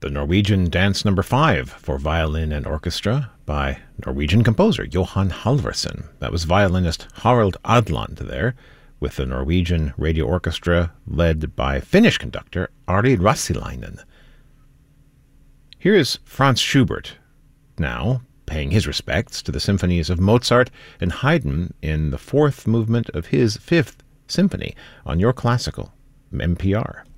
The Norwegian Dance No. 5 for violin and orchestra by Norwegian composer Johan Halvorsen. That was violinist Harald Adland there, with the Norwegian Radio Orchestra led by Finnish conductor Ari Rassilainen. Here is Franz Schubert now, paying his respects to the symphonies of Mozart and Haydn in the fourth movement of his Fifth Symphony on Your Classical, NPR.